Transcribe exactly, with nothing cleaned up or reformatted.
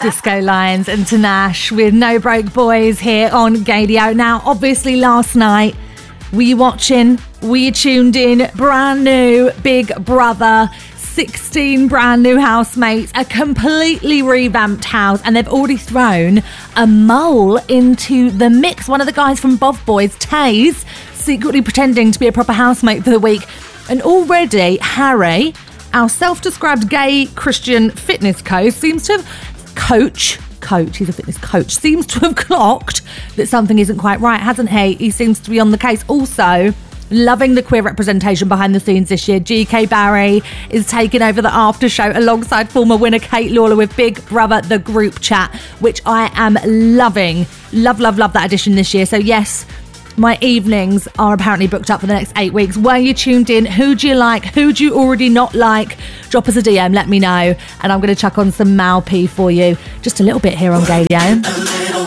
Disco Lions and Tanash with No Broke Boys here on Gadio. Now, obviously, last night, were you watching? Were you tuned in? Brand new Big Brother, sixteen brand new housemates, a completely revamped house, and they've already thrown a mole into the mix. One of the guys from Bov Boys, Taze, secretly pretending to be a proper housemate for the week. And already, Harry, our self-described gay Christian fitness coach, seems to have coach, coach, he's a fitness coach, seems to have clocked that something isn't quite right, hasn't he? He seems to be on the case. Also, loving the queer representation behind the scenes this year. G K Barry is taking over the after show alongside former winner Kate Lawler with Big Brother, the group chat, which I am loving. Love, love, love that addition this year. So yes, my evenings are apparently booked up for the next eight weeks. Were you tuned in? Who do you like? Who do you already not like? Drop us a D M, let me know. And I'm going to chuck on some Mal P for you. Just a little bit here on Gadio.